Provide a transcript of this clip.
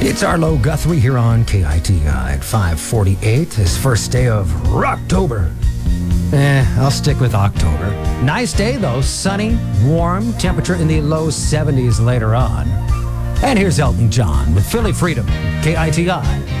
It's Arlo Guthrie here on KITI at 5:48. This first day of Rocktober. I'll stick with October. Nice day though, sunny, warm, temperature in the low 70s later on. And here's Elton John with Philly Freedom, KITI.